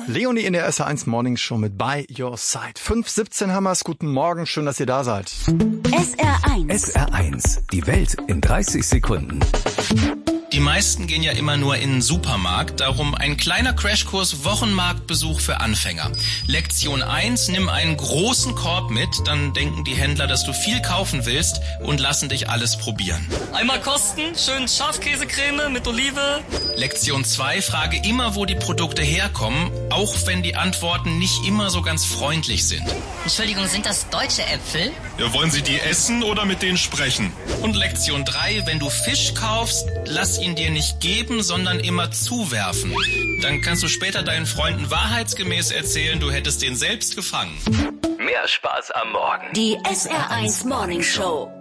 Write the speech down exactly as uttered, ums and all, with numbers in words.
Leonie in der S R eins Morning Show mit By Your Side. fünf siebzehn haben wir's. Guten Morgen, schön, dass ihr da seid. S R eins. S R eins, die Welt in dreißig Sekunden. Die meisten gehen ja immer nur in den Supermarkt, darum ein kleiner Crashkurs Wochenmarktbesuch für Anfänger. Lektion eins, nimm einen großen Korb mit, dann denken die Händler, dass du viel kaufen willst und lassen dich alles probieren. Einmal kosten, schön Schafkäsecreme mit Olive. Lektion zwei, frage immer, wo die Produkte herkommen, auch wenn die Antworten nicht immer so ganz freundlich sind. Entschuldigung, sind das deutsche Äpfel? Ja, wollen Sie die essen oder mit denen sprechen? Und Lektion drei, wenn du Fisch kaufst, lass ihn dir nicht geben, sondern immer zuwerfen. Dann kannst du später deinen Freunden wahrheitsgemäß erzählen, du hättest den selbst gefangen. Mehr Spaß am Morgen. Die S R eins Morning Show.